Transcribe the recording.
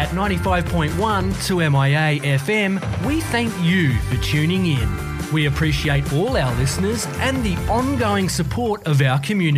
At 95.1 2MIA FM, we thank you for tuning in. We appreciate all our listeners and the ongoing support of our community.